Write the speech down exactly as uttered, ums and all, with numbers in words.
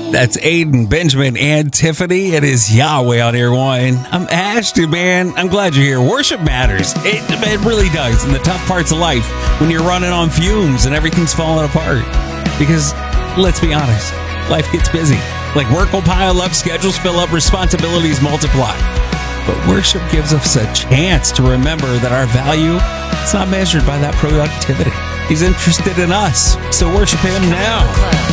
That's Aiden, Benjamin, and Tiffany. It is Yahweh on Air One. I'm Ashton, man. I'm glad you're here. Worship matters. It, it really does in the tough parts of life when you're running on fumes and everything's falling apart. Because, let's be honest, life gets busy. Like work will pile up, schedules fill up, responsibilities multiply. But worship gives us a chance to remember that our value is not measured by that productivity. He's interested in us, so worship him now.